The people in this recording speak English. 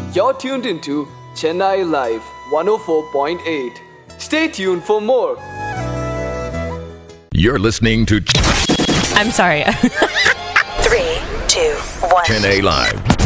You're tuned into Chennai Live 104.8. Stay tuned for more. You're listening to I'm sorry. 3, 2, 1. Chennai Live